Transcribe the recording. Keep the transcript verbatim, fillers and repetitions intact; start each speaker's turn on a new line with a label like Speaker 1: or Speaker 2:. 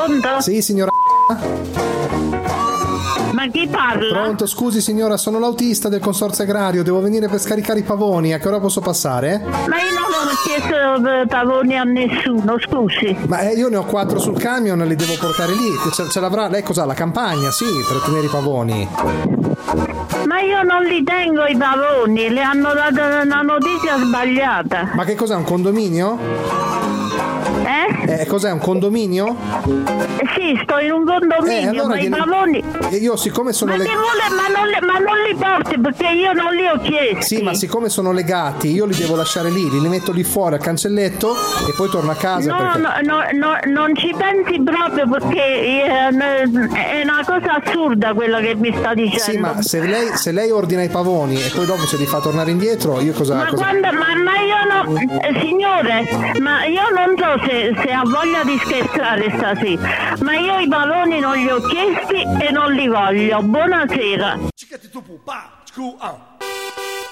Speaker 1: Pronto?
Speaker 2: Sì, signora.
Speaker 1: Ma chi parla?
Speaker 2: Pronto, scusi signora, sono l'autista del consorzio agrario, devo venire per scaricare i pavoni, a che ora posso passare?
Speaker 1: Ma io non ho chiesto pavoni a nessuno, scusi.
Speaker 2: Ma eh, io ne ho quattro sul camion, li devo portare lì, ce, ce l'avrà, lei cos'ha, la campagna? Sì, per tenere i pavoni.
Speaker 1: Ma io non li tengo i pavoni, le hanno dato una notizia sbagliata.
Speaker 2: Ma che cos'è, un condominio?
Speaker 1: Eh?
Speaker 2: Eh, cos'è, un condominio?
Speaker 1: Eh, sì, sto in un condominio,
Speaker 2: Eh, allora
Speaker 1: ma
Speaker 2: gliene-
Speaker 1: i pavoni...
Speaker 2: Io siccome sono
Speaker 1: Ma,
Speaker 2: le-
Speaker 1: che vuole, ma, non, li- ma non li porti perché io non li ho chiesti.
Speaker 2: Sì, ma siccome sono legati, io li devo lasciare lì, li metto lì fuori al cancelletto e poi torno a casa.
Speaker 1: No,
Speaker 2: perché...
Speaker 1: no, no, no, non ci pensi proprio perché eh, è una cosa assurda quello che mi sta dicendo.
Speaker 2: Sì, ma se lei, se lei ordina i pavoni e poi dopo se li fa tornare indietro, io cosa...
Speaker 1: Ma
Speaker 2: cosa...
Speaker 1: quando, ma, ma io no, eh, signore, ma io non so se, se ha voglia di scherzare stasera, ma io i pavoni non li ho chiesti e non li voglio. Buonasera.